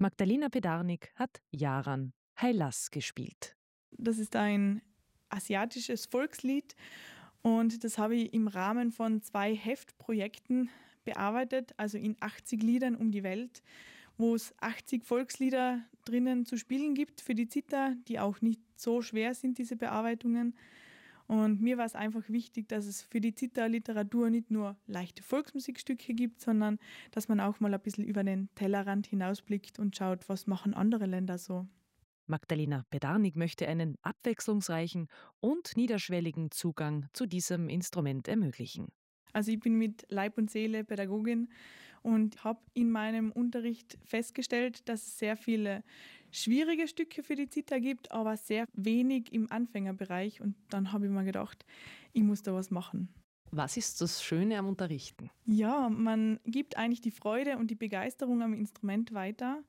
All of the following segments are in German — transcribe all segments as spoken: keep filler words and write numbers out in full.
Magdalena Pedarnik hat Yaran Heilas gespielt. Das ist ein asiatisches Volkslied und das habe ich im Rahmen von zwei Heftprojekten bearbeitet, also in achtzig Liedern um die Welt, wo es achtzig Volkslieder drinnen zu spielen gibt für die Zither, die auch nicht so schwer sind, diese Bearbeitungen. Und mir war es einfach wichtig, dass es für die Zither-Literatur nicht nur leichte Volksmusikstücke gibt, sondern dass man auch mal ein bisschen über den Tellerrand hinausblickt und schaut, was machen andere Länder so. Magdalena Pedarnik möchte einen abwechslungsreichen und niederschwelligen Zugang zu diesem Instrument ermöglichen. Also ich bin mit Leib und Seele Pädagogin und habe in meinem Unterricht festgestellt, dass es sehr viele schwierige Stücke für die Zither gibt, aber sehr wenig im Anfängerbereich. Und dann habe ich mir gedacht, ich muss da was machen. Was ist das Schöne am Unterrichten? Ja, man gibt eigentlich die Freude und die Begeisterung am Instrument weiter.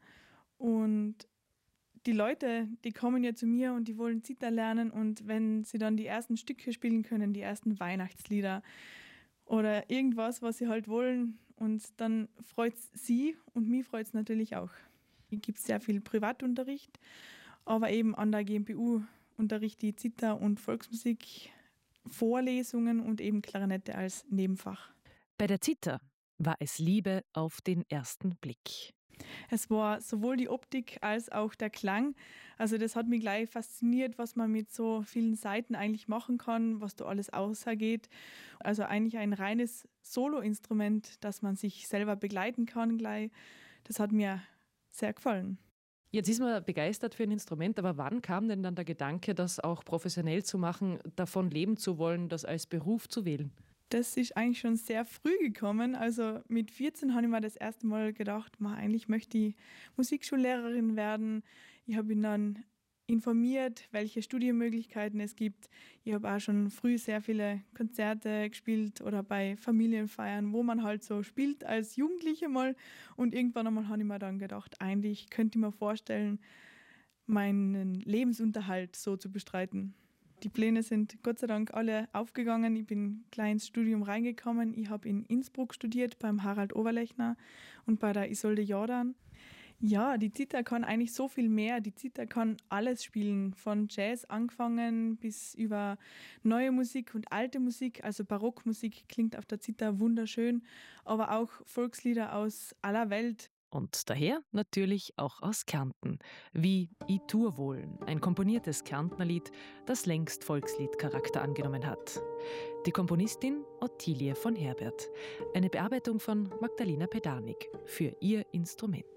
Und die Leute, die kommen ja zu mir und die wollen Zither lernen. Und wenn sie dann die ersten Stücke spielen können, die ersten Weihnachtslieder, oder irgendwas, was sie halt wollen. Und dann freut es sie und mich freut es natürlich auch. Es gibt sehr viel Privatunterricht, aber eben an der G M P U unterrichte ich Zither und Volksmusik, Vorlesungen und eben Klarinette als Nebenfach. Bei der Zither war es Liebe auf den ersten Blick. Es war sowohl die Optik als auch der Klang. Also das hat mich gleich fasziniert, was man mit so vielen Saiten eigentlich machen kann, was da alles außergeht. Also eigentlich ein reines Soloinstrument, das man sich selber begleiten kann gleich. Das hat mir sehr gefallen. Jetzt ist man begeistert für ein Instrument, aber wann kam denn dann der Gedanke, das auch professionell zu machen, davon leben zu wollen, das als Beruf zu wählen? Das ist eigentlich schon sehr früh gekommen. Also mit vierzehn habe ich mir das erste Mal gedacht, man, eigentlich möchte ich Musikschullehrerin werden. Ich habe ihn dann informiert, welche Studienmöglichkeiten es gibt. Ich habe auch schon früh sehr viele Konzerte gespielt oder bei Familienfeiern, wo man halt so spielt als Jugendliche mal. Und irgendwann einmal habe ich mir dann gedacht, eigentlich könnte ich mir vorstellen, meinen Lebensunterhalt so zu bestreiten. Die Pläne sind Gott sei Dank alle aufgegangen. Ich bin gleich ins Studium reingekommen. Ich habe in Innsbruck studiert beim Harald Oberlechner und bei der Isolde Jordan. Ja, die Zither kann eigentlich so viel mehr. Die Zither kann alles spielen, von Jazz angefangen bis über neue Musik und alte Musik. Also Barockmusik klingt auf der Zither wunderschön, aber auch Volkslieder aus aller Welt. Und daher natürlich auch aus Kärnten, wie I Turwohl, ein komponiertes Kärntnerlied, das längst Volksliedcharakter angenommen hat. Die Komponistin Ottilie von Herbert, eine Bearbeitung von Magdalena Pedarnik für ihr Instrument.